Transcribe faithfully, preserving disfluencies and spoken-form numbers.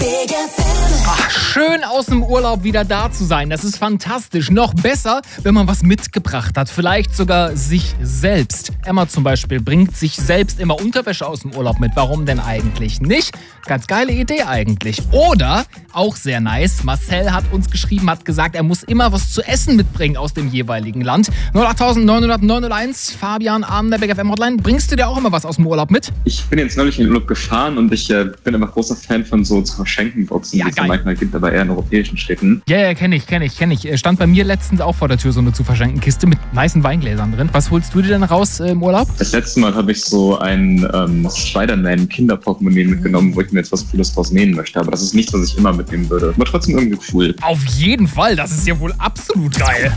Big F M. Ach, schön aus dem Urlaub wieder da zu sein. Das ist fantastisch. Noch besser, wenn man was mitgebracht hat. Vielleicht sogar sich selbst. Emma zum Beispiel bringt sich selbst immer Unterwäsche aus dem Urlaub mit. Warum denn eigentlich nicht? Ganz geile Idee eigentlich. Oder, auch sehr nice, Marcel hat uns geschrieben, hat gesagt, er muss immer was zu essen mitbringen aus dem jeweiligen Land. null acht neun null null neun null eins, Fabian Abend der Big F M Hotline. Bringst du dir auch immer was aus dem Urlaub mit? Ich bin jetzt neulich in den Urlaub gefahren und ich äh, bin immer großer Fan von so zu verschenken Boxen, Ja, die es geil. manchmal gibt, aber eher in europäischen Städten. Ja, ja, kenne ich, kenne ich, kenne ich. Stand bei mir letztens auch vor der Tür so eine zu verschenken Kiste mit nicen Weingläsern drin. Was holst du dir denn raus äh, im Urlaub? Das letzte Mal habe ich so ein ähm, Spider-Man-Kinderportemonnaie mitgenommen, wo ich mir jetzt was Cooles draus nähen möchte. Aber das ist nichts, was ich immer mitnehmen würde. Aber trotzdem irgendwie cool. Auf jeden Fall, das ist ja wohl absolut geil.